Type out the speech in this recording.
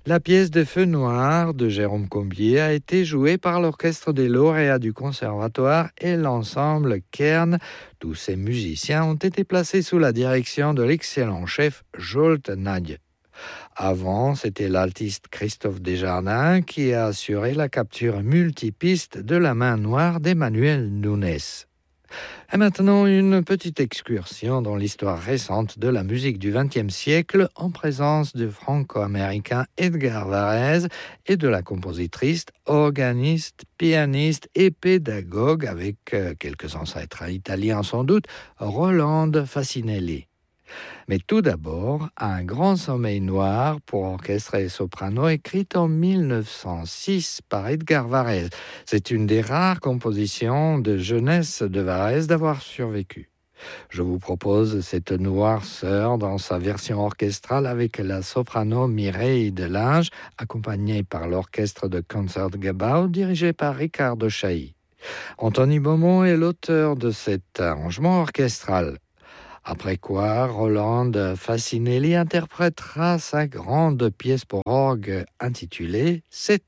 La pièce de Feu Noir de Jérôme Combier a été jouée par l'orchestre des lauréats du conservatoire et l'ensemble Kern. Tous ces musiciens ont été placés sous la direction de l'excellent chef Jolt Nadje. Avant, c'était l'altiste Christophe Desjardins qui a assuré la capture multipiste de la main noire d'Emmanuel Nunes. Et maintenant, une petite excursion dans l'histoire récente de la musique du XXe siècle en présence du franco-américain Edgar Varèse et de la compositrice, organiste, pianiste et pédagogue avec quelques ancêtres italiens sans doute, Rolande Facinelli. Mais tout d'abord, Un grand sommeil noir pour orchestre et soprano, écrite en 1906 par Edgar Varèse. C'est une des rares compositions de jeunesse de Varèse d'avoir survécu. Je vous propose cette noirceur dans sa version orchestrale avec la soprano Mireille Delange, accompagnée par l'orchestre de Concertgebouw dirigé par Riccardo Chailly. Anthony Beaumont est l'auteur de cet arrangement orchestral. Après quoi, Rolande Facinelli interprétera sa grande pièce pour orgue intitulée « Sept sauts ».